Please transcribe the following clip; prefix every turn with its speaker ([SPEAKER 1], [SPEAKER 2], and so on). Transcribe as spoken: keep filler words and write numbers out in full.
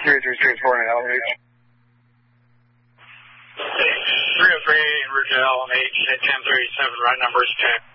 [SPEAKER 1] three three six four in L M H.
[SPEAKER 2] three oh three in Ridge L M H at ten thirty-seven, right number is ten.